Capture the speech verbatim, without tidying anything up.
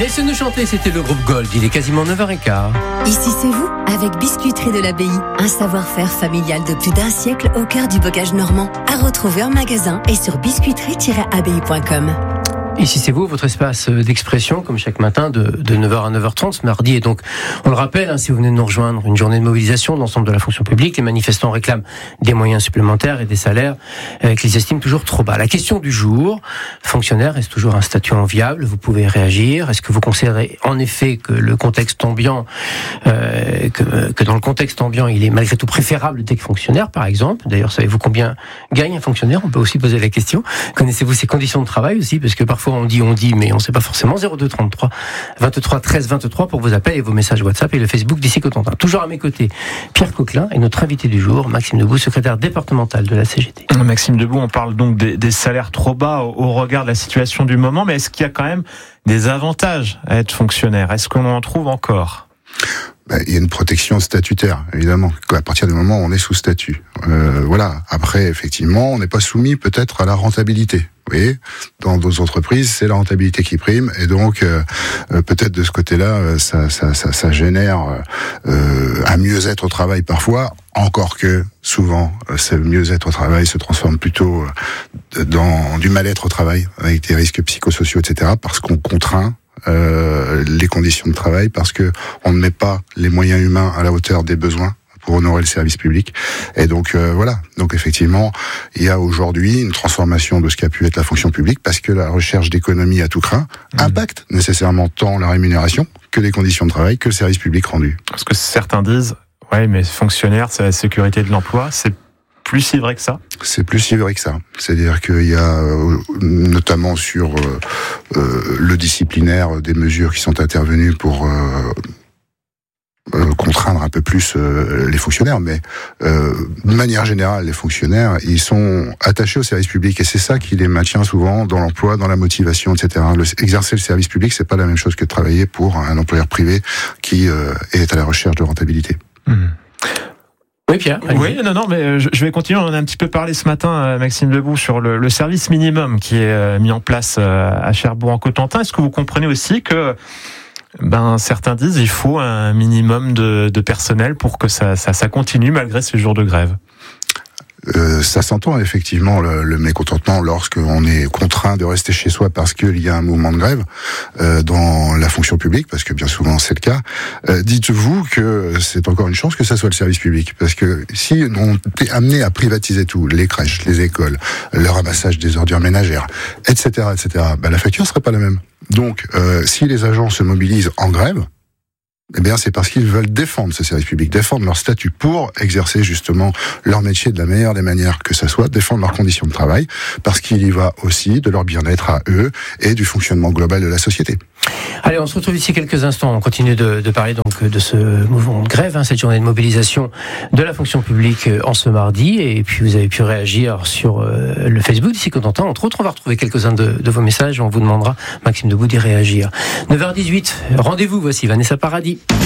Laissez-nous chanter, c'était le groupe Gold, il est quasiment neuf heures quinze. Ici c'est vous, avec Biscuiterie de l'Abbaye, un savoir-faire familial de plus d'un siècle au cœur du bocage normand, à retrouver en magasin et sur biscuiterie tiret abbaye point com. Ici c'est vous, votre espace d'expression, comme chaque matin, de, de neuf heures à neuf heures trente ce mardi. Et donc, on le rappelle, hein, si vous venez de nous rejoindre, une journée de mobilisation de l'ensemble de la fonction publique. Les manifestants réclament des moyens supplémentaires et des salaires euh, qu'ils estiment toujours trop bas. La question du jour, fonctionnaire, est-ce toujours un statut enviable? Vous pouvez réagir. Est-ce que vous considérez en effet que le contexte ambiant, euh, que, que dans le contexte ambiant, il est malgré tout préférable d'être fonctionnaire, par exemple? D'ailleurs, savez-vous combien gagne un fonctionnaire? On peut aussi poser la question. Connaissez-vous ses conditions de travail aussi? Parce que parfois, on dit, on dit, mais on ne sait pas forcément. Zéro deux trente-trois vingt-trois treize vingt-trois pour vos appels et vos messages WhatsApp et le Facebook d'ici Cotentin. Toujours à mes côtés, Pierre Coquelin et notre invité du jour, Maxime Debout, secrétaire départemental de la C G T. Maxime Debout, on parle donc des, des salaires trop bas au, au regard de la situation du moment, mais est-ce qu'il y a quand même des avantages à être fonctionnaire? Est-ce qu'on en trouve encore? Ben, il y a une protection statutaire, évidemment, à partir du moment où on est sous statut. Euh, voilà. Après, effectivement, on n'est pas soumis peut-être à la rentabilité. Vous voyez, dans d'autres entreprises, c'est la rentabilité qui prime, et donc euh, peut-être de ce côté-là, ça, ça, ça, ça génère euh, un mieux-être au travail parfois. Encore que souvent, ce mieux-être au travail se transforme plutôt dans du mal-être au travail, avec des risques psychosociaux, et cetera, parce qu'on contraint Euh, les conditions de travail, parce que on ne met pas les moyens humains à la hauteur des besoins pour honorer le service public. Et donc euh, voilà. Donc effectivement, il y a aujourd'hui une transformation de ce qu'a pu être la fonction publique, parce que la recherche d'économie à tout craint impacte nécessairement tant la rémunération que les conditions de travail, que le service public rendu. Parce que certains disent, ouais, mais fonctionnaire, c'est la sécurité de l'emploi. C'est plus si vrai que ça? C'est plus si vrai que ça. C'est-à-dire qu'il y a, euh, notamment sur euh, euh, le disciplinaire, des mesures qui sont intervenues pour euh, euh, contraindre un peu plus euh, les fonctionnaires, mais euh, de manière générale, les fonctionnaires, ils sont attachés au service public, et c'est ça qui les maintient souvent dans l'emploi, dans la motivation, et cetera. Le, exercer le service public, c'est pas la même chose que de travailler pour un employeur privé qui euh, est à la recherche de rentabilité. Mmh. Oui, Pierre. Oui, non, non, mais je, je vais continuer. On en a un petit peu parlé ce matin, Maxime Debout, sur le, le service minimum qui est mis en place à Cherbourg-en-Cotentin. Est-ce que vous comprenez aussi que, ben, certains disent il faut un minimum de, de personnel pour que ça, ça, ça continue malgré ces jours de grève? Euh, ça s'entend effectivement le, le mécontentement lorsqu'on est contraint de rester chez soi parce qu'il y a un mouvement de grève euh, dans la fonction publique, parce que bien souvent c'est le cas. Euh, dites-vous que c'est encore une chance que ça soit le service public, parce que si on est amené à privatiser tout, les crèches, les écoles, le ramassage des ordures ménagères, et cetera, et cetera, bah, la facture serait pas la même. Donc, euh, si les agents se mobilisent en grève, eh bien, c'est parce qu'ils veulent défendre ce service public, défendre leur statut pour exercer justement leur métier de la meilleure des manières que ça soit, défendre leurs conditions de travail, parce qu'il y va aussi de leur bien-être à eux et du fonctionnement global de la société. Allez, on se retrouve ici quelques instants. On continue de, de parler donc de ce mouvement de grève, hein, cette journée de mobilisation de la fonction publique en ce mardi. Et puis vous avez pu réagir sur euh, le Facebook d'ici Cotentin. Entre autres, on va retrouver quelques-uns de, de vos messages. On vous demandera, Maxime Debout, d'y réagir. neuf heures dix-huit, rendez-vous. Voici Vanessa Paradis.